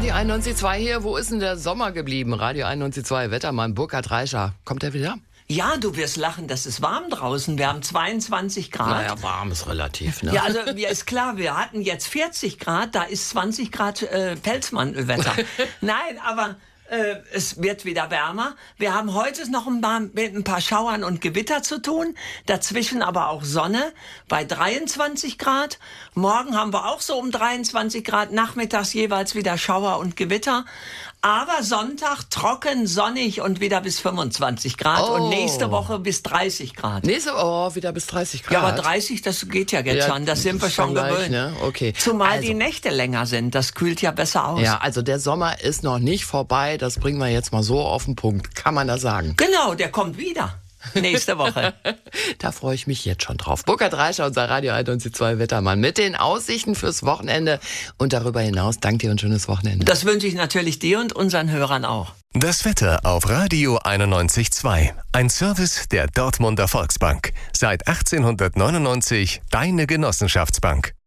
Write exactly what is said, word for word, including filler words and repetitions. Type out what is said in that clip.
Radio einundneunzig Komma zwei hier. Wo ist denn der Sommer geblieben? Radio einundneunzig Komma zwei, Wettermann, Burkhard Reischer. Kommt er wieder? Ja, du wirst lachen, das ist warm draußen. Wir haben zweiundzwanzig Grad. Naja, warm ist relativ, ne? Ja, also mir ist klar, wir hatten jetzt vierzig Grad, da ist zwanzig Grad äh, Pelzmantelwetter. Nein, aber äh, es wird wieder wärmer. Wir haben heute noch ein paar, mit ein paar Schauern und Gewitter zu tun. Dazwischen aber auch Sonne bei dreiundzwanzig Grad. Morgen haben wir auch so um dreiundzwanzig Grad. Nachmittags jeweils wieder Schauer und Gewitter. Aber Sonntag trocken, sonnig und wieder bis fünfundzwanzig Grad. Oh. Und nächste Woche bis dreißig Grad. Nächste oh, wieder bis dreißig Grad. Ja, aber dreißig, das geht ja jetzt Ja, schon. Das sind wir schon schon gleich, gewöhnt. ne? Okay. Zumal Also. die Nächte länger sind. Das kühlt ja besser aus. Ja, also der Sommer ist noch nicht vorbei. Das bringen wir jetzt mal so auf den Punkt. Kann man das sagen? Genau, der kommt wieder. Nächste Woche. Da freue ich mich jetzt schon drauf. Burkhard Reischer, unser Radio einundneunzig Komma zwei Wettermann, mit den Aussichten fürs Wochenende. Und darüber hinaus, danke dir und schönes Wochenende. Das wünsche ich natürlich dir und unseren Hörern auch. Das Wetter auf Radio einundneunzig Komma zwei. Ein Service der Dortmunder Volksbank. Seit achtzehnhundertneunundneunzig deine Genossenschaftsbank.